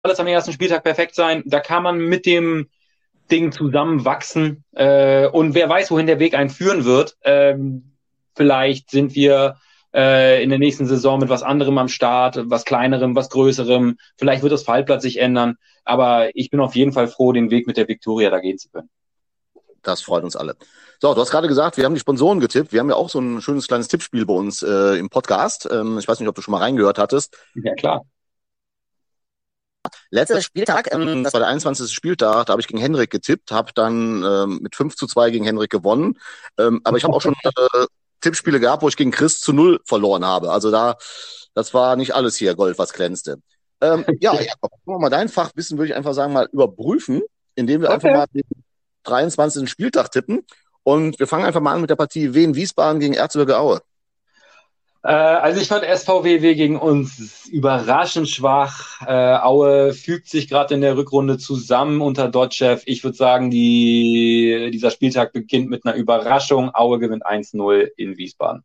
alles am ersten Spieltag perfekt sein. Da kann man mit dem Ding zusammenwachsen. Und wer weiß, wohin der Weg einen führen wird. Vielleicht sind wir in der nächsten Saison mit was anderem am Start, was kleinerem, was größerem. Vielleicht wird das Fallplatz sich ändern. Aber ich bin auf jeden Fall froh, den Weg mit der Viktoria da gehen zu können. Das freut uns alle. So, du hast gerade gesagt, wir haben die Sponsoren getippt. Wir haben ja auch so ein schönes kleines Tippspiel bei uns im Podcast. Ich weiß nicht, ob du schon mal reingehört hattest. Ja, klar. Letzter Spieltag, das war der 21. Spieltag, da habe ich gegen Henrik getippt, habe dann mit 5-2 gegen Henrik gewonnen. Aber ich habe auch schon Tippspiele gehabt, wo ich gegen Chris zu 0 verloren habe. Also das war nicht alles hier Gold, was glänzte. Ja, Jakob, mal dein Fachwissen würde ich einfach sagen, mal überprüfen, indem wir einfach mal den 23. Spieltag tippen. Und wir fangen einfach mal an mit der Partie Wien-Wiesbaden gegen Erzgebirge Aue. Also ich fand SVW gegen uns überraschend schwach. Aue fügt sich gerade in der Rückrunde zusammen unter Dotschew. Ich würde sagen, dieser Spieltag beginnt mit einer Überraschung. Aue gewinnt 1-0 in Wiesbaden.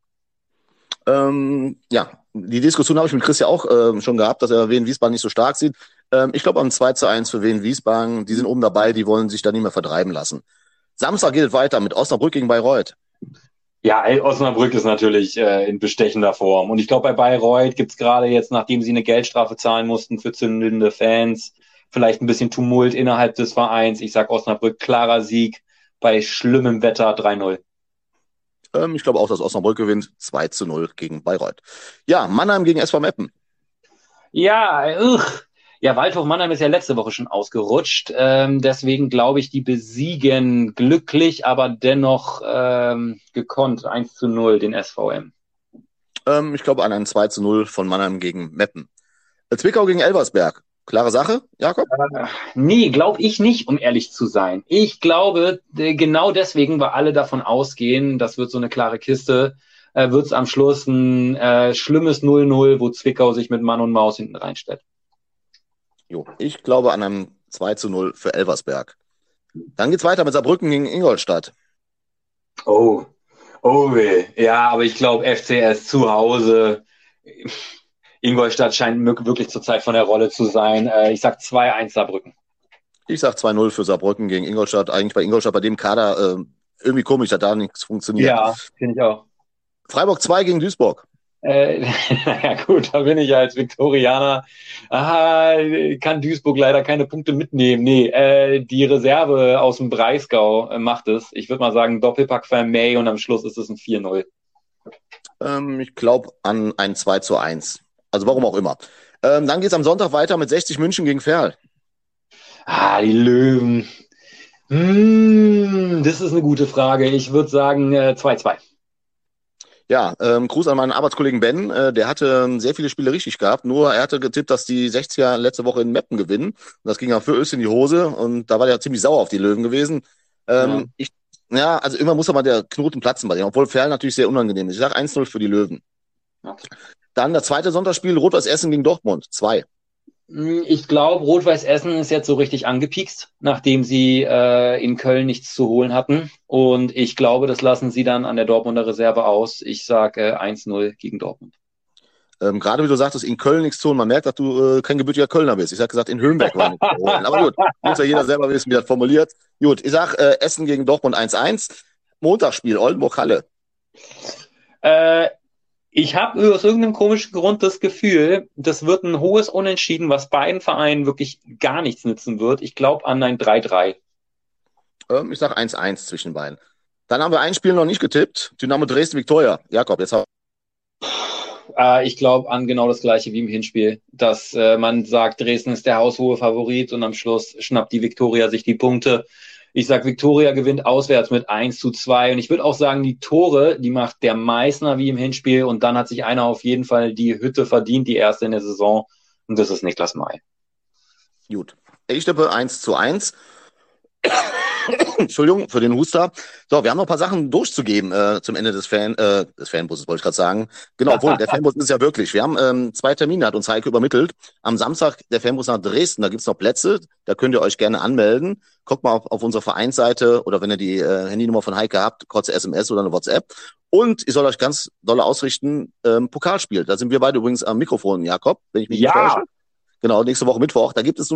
Ja, die Diskussion habe ich mit Chris ja auch schon gehabt, dass er Wien-Wiesbaden nicht so stark sieht. Ich glaube am 2-1 für Wien-Wiesbaden. Die sind oben dabei, die wollen sich da nicht mehr vertreiben lassen. Samstag geht es weiter mit Osnabrück gegen Bayreuth. Ja, Osnabrück ist natürlich in bestechender Form. Und ich glaube, bei Bayreuth gibt's gerade jetzt, nachdem sie eine Geldstrafe zahlen mussten für zündende Fans, vielleicht ein bisschen Tumult innerhalb des Vereins. Ich sag Osnabrück, klarer Sieg bei schlimmem Wetter 3-0. Ich glaube auch, dass Osnabrück gewinnt 2-0 gegen Bayreuth. Ja, Mannheim gegen SV Meppen. Ja, ja, Waldhof Mannheim ist ja letzte Woche schon ausgerutscht. Deswegen glaube ich, die besiegen glücklich, aber dennoch gekonnt 1-0 den SVM. Ich glaube an ein 2-0 von Mannheim gegen Meppen. Zwickau gegen Elversberg. Klare Sache, Jakob? Nee, glaube ich nicht, um ehrlich zu sein. Ich glaube, genau deswegen, weil alle davon ausgehen, das wird so eine klare Kiste, wird es am Schluss ein schlimmes 0-0, wo Zwickau sich mit Mann und Maus hinten reinstellt. Jo, ich glaube an einem 2-0 für Elversberg. Dann geht's weiter mit Saarbrücken gegen Ingolstadt. Oh weh. Ja, aber ich glaube, FCS zu Hause. Ingolstadt scheint wirklich zurzeit von der Rolle zu sein. Ich sag 2-1 Saarbrücken. Ich sag 2-0 für Saarbrücken gegen Ingolstadt. Eigentlich bei Ingolstadt, bei dem Kader, irgendwie komisch, dass da nichts funktioniert. Ja, finde ich auch. Freiburg 2 gegen Duisburg. Ja gut, da bin ich als Viktorianer. Kann Duisburg leider keine Punkte mitnehmen. Nee, die Reserve aus dem Breisgau macht es. Ich würde mal sagen, Doppelpack Vermey und am Schluss ist es ein 4-0. Ich glaube an ein 2-1. Also warum auch immer. Dann geht's am Sonntag weiter mit 60 München gegen Verl. Die Löwen. Das ist eine gute Frage. Ich würde sagen 2-2. Ja, Gruß an meinen Arbeitskollegen Ben. Der hatte sehr viele Spiele richtig gehabt. Nur er hatte getippt, dass die 60er letzte Woche in Meppen gewinnen. Und das ging ja für Öst in die Hose. Und da war der ziemlich sauer auf die Löwen gewesen. Also immer muss aber der Knoten platzen bei denen. Obwohl Verl natürlich sehr unangenehm ist. Ich sage 1-0 für die Löwen. Okay. Dann das zweite Sonntagsspiel, Rot-Weiß Essen gegen Dortmund. 2. Ich glaube, Rot-Weiß Essen ist jetzt so richtig angepiekst, nachdem sie in Köln nichts zu holen hatten. Und ich glaube, das lassen sie dann an der Dortmunder Reserve aus. Ich sage 1-0 gegen Dortmund. Gerade wie du sagtest, in Köln nichts zu holen. Man merkt, dass du kein gebürtiger Kölner bist. Ich habe gesagt, in Höhenberg war nichts zu holen. Aber gut, muss ja jeder selber wissen, wie das formuliert. Gut, ich sag Essen gegen Dortmund 1-1. Montagsspiel, Oldenburg-Halle. Ich habe aus irgendeinem komischen Grund das Gefühl, das wird ein hohes Unentschieden, was beiden Vereinen wirklich gar nichts nützen wird. Ich glaube an ein 3-3. Ich sag 1-1 zwischen beiden. Dann haben wir ein Spiel noch nicht getippt. Dynamo Dresden-Viktoria. Jakob, jetzt ich glaube an genau das Gleiche wie im Hinspiel, dass man sagt, Dresden ist der haushohe Favorit und am Schluss schnappt die Viktoria sich die Punkte. Ich sag, Viktoria gewinnt auswärts mit 1-2 und ich würde auch sagen, die Tore, die macht der Meißner wie im Hinspiel und dann hat sich einer auf jeden Fall die Hütte verdient, die erste in der Saison und das ist Niklas May. Gut. Ich tippe 1-1. Entschuldigung für den Huster. So, wir haben noch ein paar Sachen durchzugeben zum Ende des Fanbusses, wollte ich gerade sagen. Genau, obwohl, der Fanbus ist ja wirklich. Wir haben 2 Termine, hat uns Heike übermittelt. Am Samstag der Fanbus nach Dresden, da gibt's noch Plätze, da könnt ihr euch gerne anmelden. Guckt mal auf unserer Vereinsseite oder wenn ihr die Handynummer von Heike habt, kurze SMS oder eine WhatsApp. Und ich soll euch ganz doll ausrichten, Pokalspiel. Da sind wir beide übrigens am Mikrofon, Jakob, wenn ich mich nicht täusche. Genau, nächste Woche Mittwoch. Da gibt es